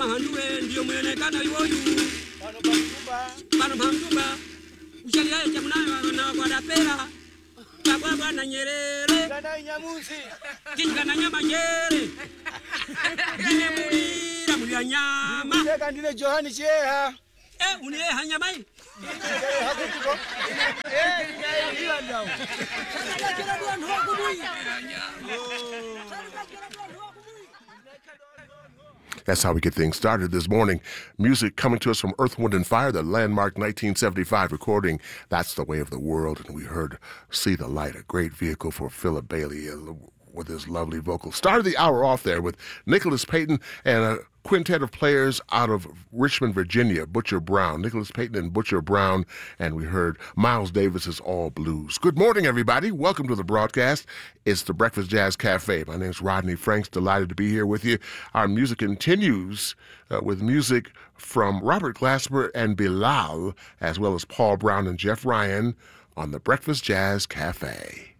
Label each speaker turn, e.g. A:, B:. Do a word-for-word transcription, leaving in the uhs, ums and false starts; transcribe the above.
A: mahanduwe ndio mwonekano yoyu pano pamtumba pano pamtumba uchalia ya mnayo na kwa dapera kwa bwana Nyerere kana nyamusi kinga nyama nyere dine mulira mulya nyama ndeka ndine Johani Cheha eh une hanya mai hakuko eh ila ndao
B: That's how we get things started this morning. Music coming to us from Earth, Wind, and Fire, the landmark nineteen seventy-five recording, That's the Way of the World. And we heard See the Light, a great vehicle for Philip Bailey uh, with his lovely vocal. Started the hour off there with Nicholas Payton and a quintet of players out of Richmond, Virginia, Butcher Brown. Nicholas Payton and Butcher Brown, and we heard Miles Davis's All Blues. Good morning, everybody. Welcome to the broadcast. It's the Breakfast Jazz Cafe. My name's Rodney Franks. Delighted to be here with you. Our music continues uh, with music from Robert Glasper and Bilal, as well as Paul Brown and Jeff Ryan on the Breakfast Jazz Cafe.